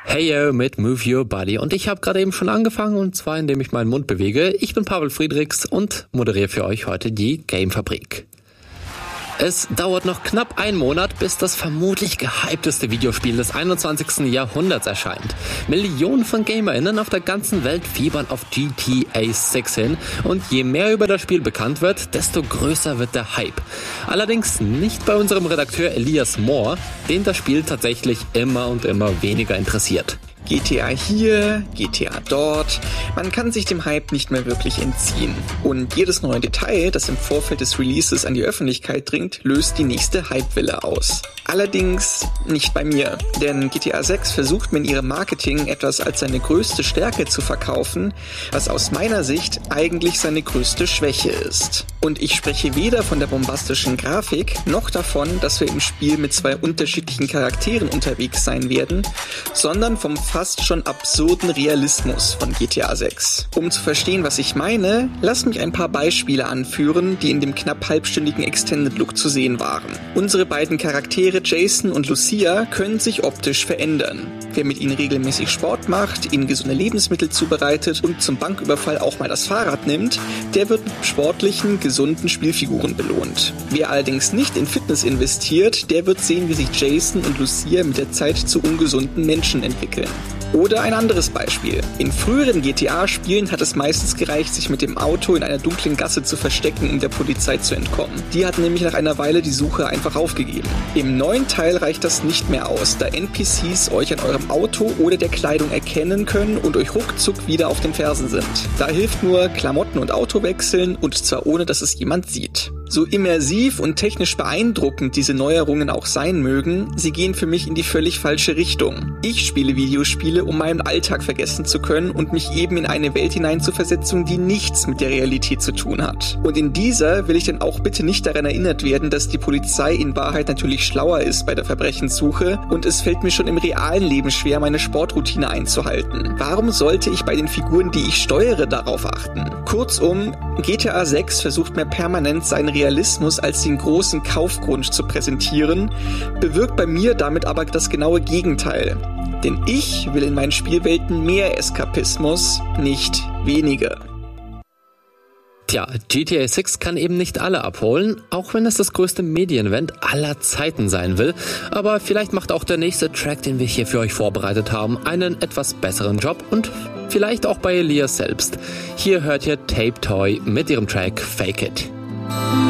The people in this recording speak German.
Hey yo mit Move Your Body und ich habe gerade eben schon angefangen und zwar indem ich meinen Mund bewege. Ich bin Pavel Friedrichs und moderiere für euch heute die Gamefabrik. Es dauert noch knapp einen Monat, bis das vermutlich gehypteste Videospiel des 21. Jahrhunderts erscheint. Millionen von GamerInnen auf der ganzen Welt fiebern auf GTA 6 hin und je mehr über das Spiel bekannt wird, desto größer wird der Hype. Allerdings nicht bei unserem Redakteur Elias Mohr, den das Spiel tatsächlich immer und immer weniger interessiert. GTA hier, GTA dort, man kann sich dem Hype nicht mehr wirklich entziehen. Und jedes neue Detail, das im Vorfeld des Releases an die Öffentlichkeit dringt, löst die nächste Hypewelle aus. Allerdings nicht bei mir, denn GTA 6 versucht mir in ihrem Marketing etwas als seine größte Stärke zu verkaufen, was aus meiner Sicht eigentlich seine größte Schwäche ist. Und ich spreche weder von der bombastischen Grafik, noch davon, dass wir im Spiel mit zwei unterschiedlichen Charakteren unterwegs sein werden, sondern vom fast schon absurden Realismus von GTA 6. Um zu verstehen, was ich meine, lasst mich ein paar Beispiele anführen, die in dem knapp halbstündigen Extended Look zu sehen waren. Unsere beiden Charaktere Jason und Lucia können sich optisch verändern. Wer mit ihnen regelmäßig Sport macht, ihnen gesunde Lebensmittel zubereitet und zum Banküberfall auch mal das Fahrrad nimmt, der wird mit sportlichen, gesunden Spielfiguren belohnt. Wer allerdings nicht in Fitness investiert, der wird sehen, wie sich Jason und Lucia mit der Zeit zu ungesunden Menschen entwickeln. Oder ein anderes Beispiel. In früheren GTA-Spielen hat es meistens gereicht, sich mit dem Auto in einer dunklen Gasse zu verstecken, um der Polizei zu entkommen. Die hat nämlich nach einer Weile die Suche einfach aufgegeben. Im neuen Teil reicht das nicht mehr aus, da NPCs euch an eurem Auto oder der Kleidung erkennen können und euch ruckzuck wieder auf den Fersen sind. Da hilft nur Klamotten und Auto wechseln und zwar ohne, dass es jemand sieht. So immersiv und technisch beeindruckend diese Neuerungen auch sein mögen, sie gehen für mich in die völlig falsche Richtung. Ich spiele Videospiele, um meinen Alltag vergessen zu können und mich eben in eine Welt hineinzuversetzen, die nichts mit der Realität zu tun hat. Und in dieser will ich dann auch bitte nicht daran erinnert werden, dass die Polizei in Wahrheit natürlich schlauer ist bei der Verbrechenssuche und es fällt mir schon im realen Leben schwer, meine Sportroutine einzuhalten. Warum sollte ich bei den Figuren, die ich steuere, darauf achten? Kurzum, GTA 6 versucht mir permanent seinen Realismus als den großen Kaufgrund zu präsentieren, bewirkt bei mir damit aber das genaue Gegenteil. Denn ich will in meinen Spielwelten mehr Eskapismus, nicht weniger. Tja, GTA 6 kann eben nicht alle abholen, auch wenn es das größte Medienevent aller Zeiten sein will. Aber vielleicht macht auch der nächste Track, den wir hier für euch vorbereitet haben, einen etwas besseren Job und vielleicht auch bei Elias selbst. Hier hört ihr Tape Toy mit ihrem Track Fake It.